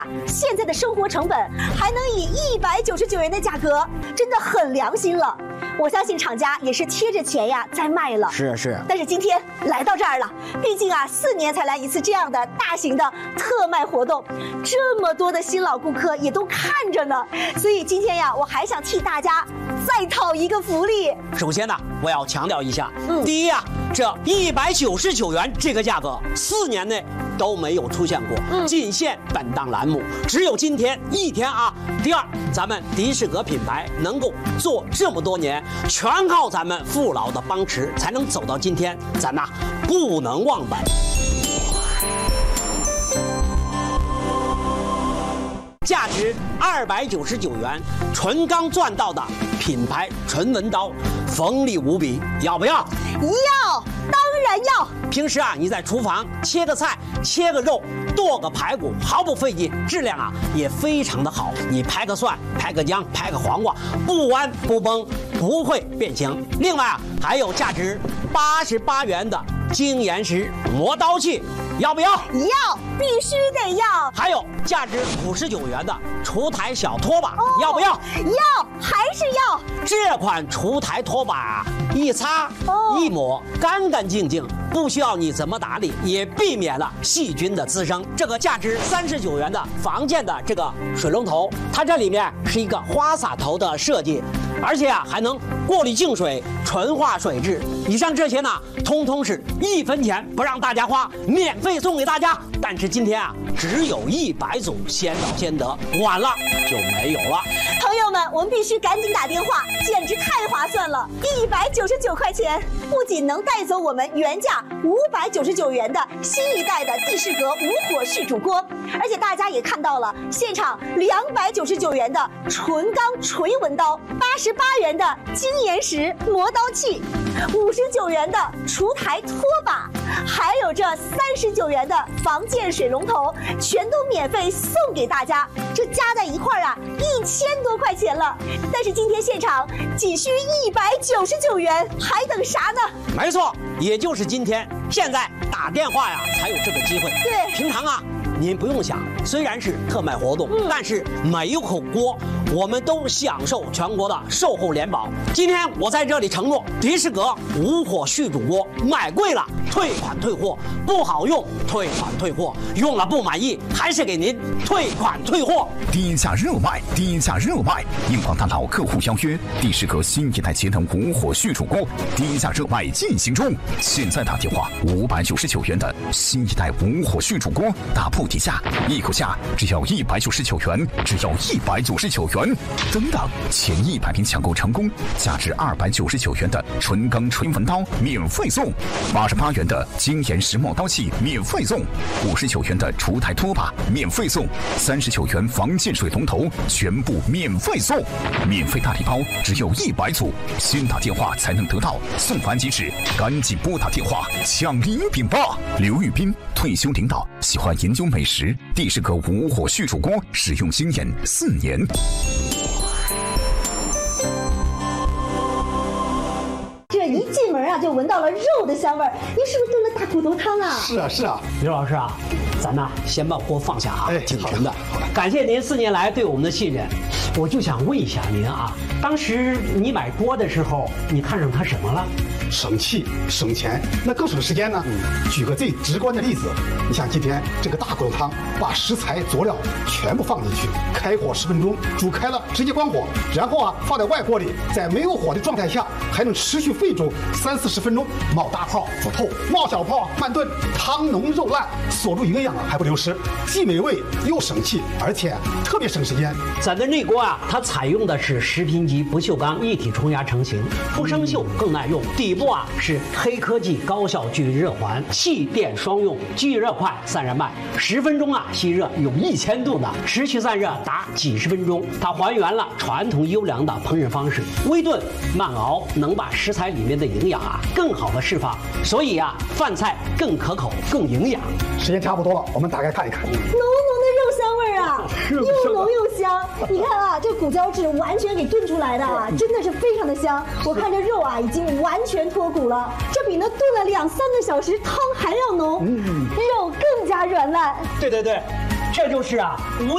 现在的生活成本还能以199元的价格，真的很良心了。我相信厂家也是贴着钱呀在卖了。 是。 但是今天来到这儿了，毕竟啊4年才来一次这样的大型的特卖活动，这么多的新老顾客也都看着呢，所以今天呀，我还想替大家再讨一个福利。 首先呢，我要强调一下，第一啊，这199元这个价格4年内都没有出现过，仅限本档栏目，只有今天一天啊。第二，咱们迪士格品牌能够做这么多年，全靠咱们父老的帮持，才能走到今天，咱呐不能忘本。价值299元，纯钢钻道的品牌纯文刀，锋利无比，要不要？ 要，当然要。 平时啊，你在厨房切个菜、切个肉、剁个排骨，毫不费劲，质量啊也非常的好。你拍个蒜、拍个姜、拍个黄瓜，不弯不崩，不会变形。另外啊，还有价值88元的精研石磨刀器，要不要？ 要，必须得要。 还有价值59元的厨台小拖把，要不要？ 要，还是要。 这款厨台拖把啊，一擦一抹干干净净，不需要你怎么打理，也避免了细菌的滋生。这个价值39元的防溅的这个水龙头，它这里面是一个花洒头的设计，而且啊还能过滤净水、纯化水质。以上这些呢，通通是1分钱不让大家花，免费送给大家。但是今天啊，只有100组，先到先得，晚了就没有了。 朋友们，我们必须赶紧打电话，简直太划算了！199块钱，不仅能带走我们原价599元的新一代的帝释阁无火续煮锅，而且大家也看到了，现场299元的纯钢纯文刀，88元的精研石磨刀器，59元的厨台拖把，还有这39元的防溅水龙头，全都免费送给大家。这加在一块儿啊，1000多块钱了。但是今天现场仅需199元，还等啥呢？ 没错，也就是今天，现在打电话呀才有这个机会。 对， 平常啊您不用想，虽然是特卖活动，但是每一口锅我们都享受全国的售后联保。今天我在这里承诺，迪士阁无火续煮锅买贵了退款退货，不好用退款退货，用了不满意还是给您退款退货。 低价热卖，低价热卖！应广大老客户邀约，迪士阁新一代节能无火续煮锅低价热卖进行中。现在打电话，599元的新一代无火续煮锅，打破底价，一口价只要199元，只要199元。等等，前100名抢购成功，价值299元的纯钢纯文刀免费送，88元的精研石磨刀器免费送，59元的厨台拖把免费送，39元防溅水龙头全部免费送，免费大礼包只有100组，先打电话才能得到，送完即止，赶紧拨打电话抢礼品吧！刘玉斌，退休领导，喜欢研究美食，迪士阁无火续煮锅使用经验4年。 这一进门啊，就闻到了肉的香味儿。您是不是炖了大骨头汤啊？ 是啊， 刘老师啊，咱呢先把锅放下啊，挺沉的。 好的。 感谢您4年来对我们的信任，我就想问一下您啊，当时你买锅的时候，你看上它什么了？ 省气省钱，那更省时间呢。举个最直观的例子，你像今天这个大骨头汤，把食材佐料全部放进去，开火10分钟，煮开了直接关火，然后啊放在外锅里，在没有火的状态下，还能持续沸煮30-40分钟，冒大泡煮透，冒小泡慢炖，汤浓肉烂，锁住营养还不流失，既美味又省气，而且特别省时间。 咱的内锅啊，它采用的是10品级不锈钢一体冲压成型，不生锈更耐用。底部啊是黑科技高效聚热环，气电双用，聚热快，散热慢，10分钟啊吸热有1000度的，持续散热达几十分钟。它还原了传统优良的烹饪方式，微炖慢熬，能把食材里面的营养啊更好的释放，所以啊饭菜更可口更营养。 时间差不多了，我们打开看一看。 浓浓的肉香味儿啊，又浓又香。你看啊，这骨胶质完全给炖出来的啊，真的是非常的香。我看这肉啊已经完全脱骨了，这比那炖了2-3个小时汤还要浓，肉更加软烂。 对，这就是啊